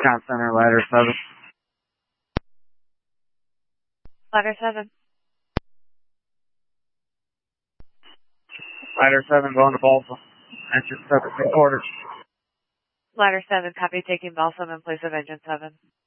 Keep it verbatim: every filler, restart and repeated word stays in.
Con Center, ladder seven. Ladder seven. Ladder seven going to Balsa. Engine seven, three quarters. Ladder seven, copy taking Balsam in place of engine seven.